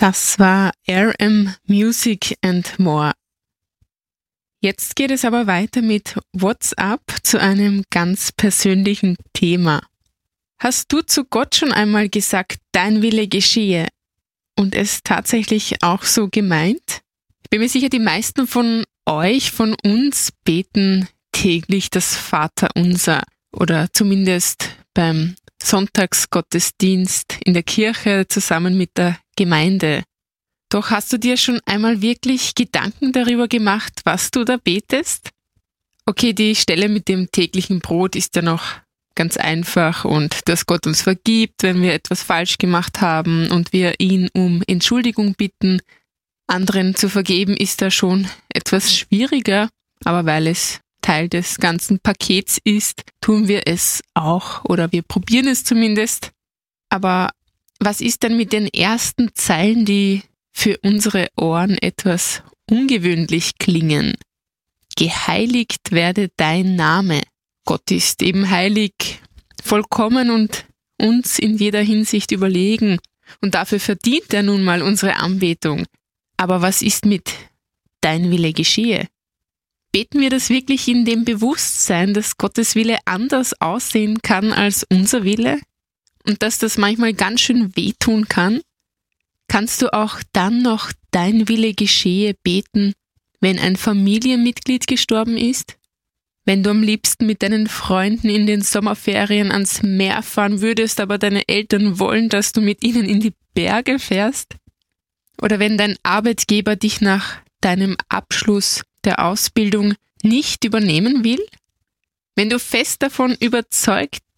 Das war RM Music and More. Jetzt geht es aber weiter mit WhatsApp zu einem ganz persönlichen Thema. Hast du zu Gott schon einmal gesagt, dein Wille geschehe und es tatsächlich auch so gemeint? Ich bin mir sicher, die meisten von euch, von uns beten täglich das Vaterunser oder zumindest beim Sonntagsgottesdienst in der Kirche zusammen mit der Gemeinde. Doch hast du dir schon einmal wirklich Gedanken darüber gemacht, was du da betest? Okay, die Stelle mit dem täglichen Brot ist ja noch ganz einfach und dass Gott uns vergibt, wenn wir etwas falsch gemacht haben und wir ihn um Entschuldigung bitten. Anderen zu vergeben ist da schon etwas schwieriger, aber weil es Teil des ganzen Pakets ist, tun wir es auch oder wir probieren es zumindest. Aber was ist denn mit den ersten Zeilen, die für unsere Ohren etwas ungewöhnlich klingen? Geheiligt werde dein Name. Gott ist eben heilig, vollkommen und uns in jeder Hinsicht überlegen. Und dafür verdient er nun mal unsere Anbetung. Aber was ist mit dein Wille geschehe? Beten wir das wirklich in dem Bewusstsein, dass Gottes Wille anders aussehen kann als unser Wille? Und dass das manchmal ganz schön wehtun kann? Kannst du auch dann noch dein Wille geschehe beten, wenn ein Familienmitglied gestorben ist? Wenn du am liebsten mit deinen Freunden in den Sommerferien ans Meer fahren würdest, aber deine Eltern wollen, dass du mit ihnen in die Berge fährst? Oder wenn dein Arbeitgeber dich nach deinem Abschluss der Ausbildung nicht übernehmen will? Wenn du fest davon überzeugt